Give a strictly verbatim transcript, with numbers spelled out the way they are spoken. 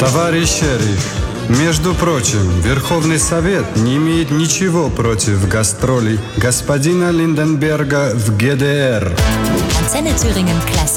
Товарищ шериф, между прочим, Верховный Совет не имеет ничего против гастролей господина Линденберга в ГДР. Antenne Thüringen Klassik.